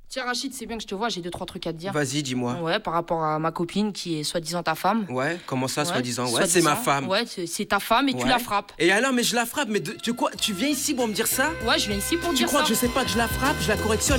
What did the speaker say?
Tiens, Rachid, c'est bien que je te vois, j'ai 2-3 trucs à te dire. Vas-y, dis-moi. Ouais, par rapport à ma copine qui est soi-disant ta femme. Ouais, comment ça, Ouais, soi-disant? Ouais, c'est soi-disant. ma femme. Ouais, c'est ta femme et tu Ouais. la frappes. Et alors, mais je la frappe, mais tu viens ici pour me dire ça? Ouais, je viens ici pour Tu dire crois ça. que je sais pas que je la frappe, je la correctionne?